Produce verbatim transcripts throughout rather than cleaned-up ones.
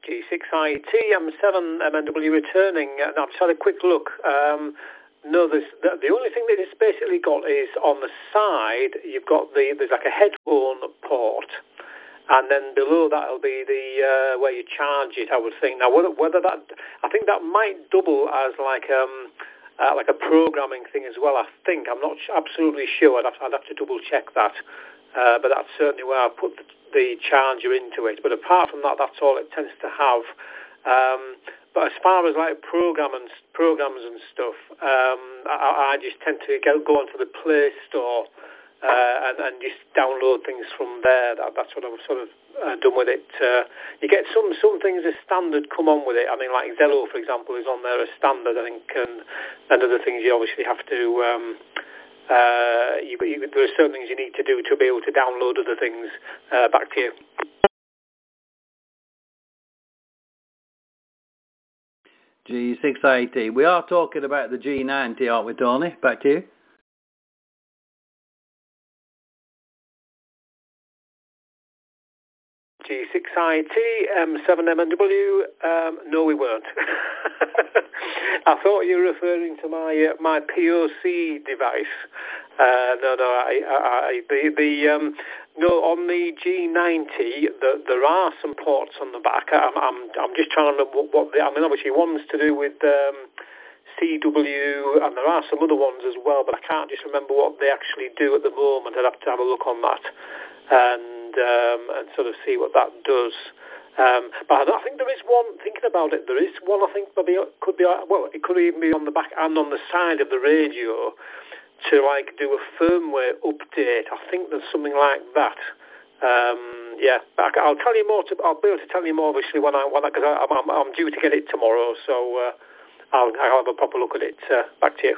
G six I T M seven M N W returning. And I've just had a quick look. Um, no, there's, the, the only thing that it's basically got is on the side, you've got the, there's like a headphone port. And then below that will be the uh, where you charge it, I would think. Now, whether, whether that, I think that might double as like um, uh, like a programming thing as well, I think. I'm not absolutely sure. I'd have, I'd have to double check that. Uh, but that's certainly where I put the, the charger into it. But apart from that, that's all it tends to have. Um, but as far as like program and, programs and stuff, um, I, I just tend to go, go onto the Play Store uh, and, and just download things from there. That, that's what I've sort of uh, done with it. Uh, you get some some things as standard come on with it. I mean, like Zello, for example, is on there as standard, I think, and, and other things you obviously have to... Um, Uh, you, you, there are certain things you need to do to be able to download other things. Uh, back to you. G six I T. We are talking about the G ninety, aren't we, Tony? Back to you. G six I T, M seven M N W, um, no we weren't. I thought you were referring to my uh, my P O C device. Uh, no, no, I, I, the, the, um, no, on the G ninety, the, there are some ports on the back. I'm, I'm, I'm just trying to remember what, what the, I mean, obviously one's to do with um, C W, and there are some other ones as well, but I can't just remember what they actually do at the moment. I'd have to have a look on that. And um, and sort of see what that does. Um, but I think there is one, thinking about it, there is one I think maybe could be, well, it could even be on the back and on the side of the radio to like do a firmware update. I think there's something like that. Um, yeah, but I'll tell you more, to, I'll be able to tell you more obviously when I, when I, because I'm, I'm, I'm due to get it tomorrow, so uh, I'll, I'll have a proper look at it. Uh, back to you.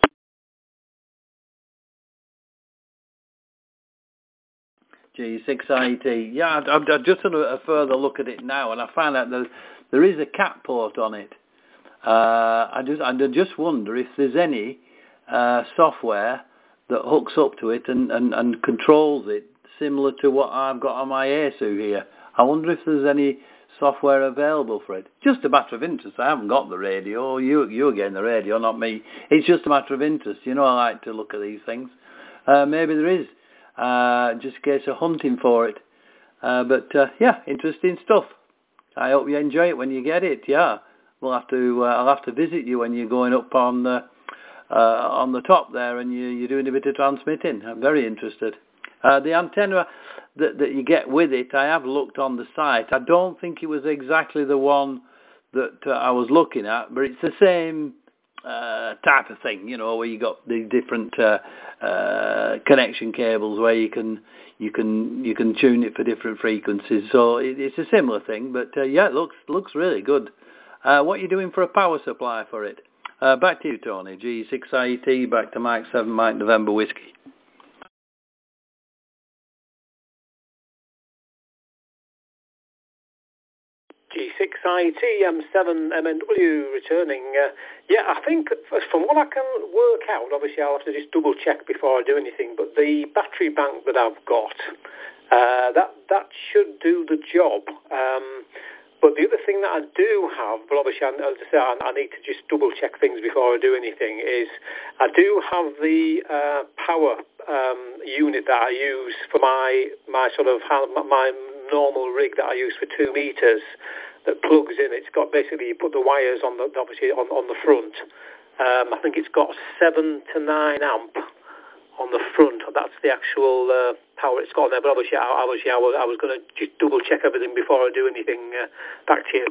G six I T. Yeah, I've, I've just had a, a further look at it now, and I found out that there is a cat port on it. Uh, I just, I just wonder if there's any uh, software that hooks up to it and, and, and controls it, similar to what I've got on my ASU here. I wonder if there's any software available for it. Just a matter of interest. I haven't got the radio. You, you're getting the radio, not me. It's just a matter of interest. You know, I like to look at these things. Uh, maybe there is. Uh, just a case of hunting for it. Uh, but, uh, yeah, interesting stuff. I hope you enjoy it when you get it, yeah. We'll have to, uh, I'll have to visit you when you're going up on, uh, uh, on the top there and you, you're doing a bit of transmitting. I'm very interested. Uh, the antenna that, that you get with it, I have looked on the site. I don't think it was exactly the one that uh, I was looking at, but it's the same Uh, type of thing, you know, where you got the different uh, uh, connection cables where you can you can you can tune it for different frequencies. So it, it's a similar thing, but uh, yeah, it looks looks really good. Uh, what are you doing for a power supply for it? Uh, back to you, Tony. G six I T, back to Mike seven, Mike November Whiskey. G six I T, M seven M N W returning. Uh, yeah, I think from what I can work out, obviously I'll have to just double check before I do anything, but the battery bank that I've got, uh, that that should do the job. Um, but the other thing that I do have, but obviously I, as I say, I, I need to just double check things before I do anything, is I do have the uh, power um, unit that I use for my my sort of my normal rig that I use for two meters. That plugs in. It's got basically you put the wires on the obviously on on the front. Um, I think it's got seven to nine amp on the front. That's the actual uh, power it's got there. But obviously, I, obviously, I was I was going to just double check everything before I do anything. Uh, back to you.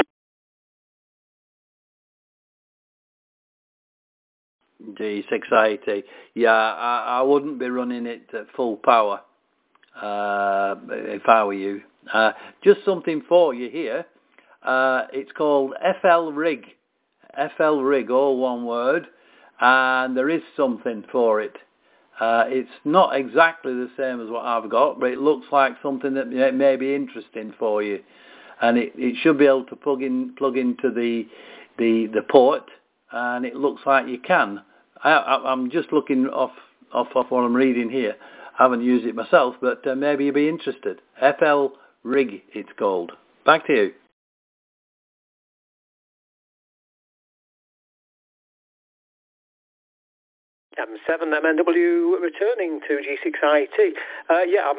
G six I T. Yeah, I, I wouldn't be running it at full power uh, if I were you. Uh, just something for you here. Uh, it's called F L Rig. F L Rig, all one word. And there is something for it. Uh, it's not exactly the same as what I've got, but it looks like something that may, may be interesting for you. And it, it should be able to plug in, plug into the the the port, and it looks like you can. I, I, I'm just looking off off off what I'm reading here. I haven't used it myself, but uh, maybe you'll be interested. F L Rig, it's called. Back to you. M seven M N W returning to G six I T. Uh, yeah, I'm